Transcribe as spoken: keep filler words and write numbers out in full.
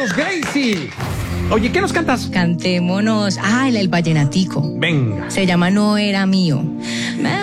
Vámonos, Gracie. Oye, ¿qué nos cantas? Cantémonos. Ah, el, el vallenatico. Venga. Se llama No Era Mío. Me